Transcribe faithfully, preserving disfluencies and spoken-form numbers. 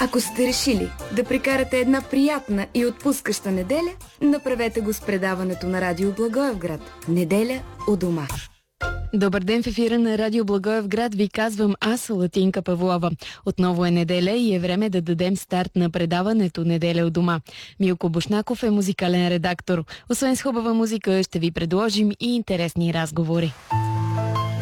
Ако сте решили да прекарате една приятна и отпускаща неделя, направете го с предаването на Радио Благоевград. Неделя у дома. Добър ден, в ефира на Радио Благоевград ви казвам аз, Латинка Павлова. Отново е неделя и е време да дадем старт на предаването Неделя у дома. Милко Бушнаков е музикален редактор. Освен с хубава музика, ще ви предложим и интересни разговори.